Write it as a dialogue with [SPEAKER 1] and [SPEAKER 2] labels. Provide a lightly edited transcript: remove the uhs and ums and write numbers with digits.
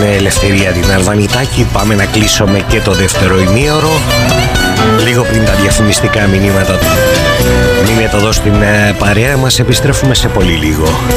[SPEAKER 1] Ελευθερία την Αρβανιτάκη. Πάμε να κλείσουμε και το δεύτερο ημίωρο λίγο πριν τα διαφημιστικά μηνύματα. Μείνετε εδώ στην παρέα μας, επιστρέφουμε σε πολύ λίγο.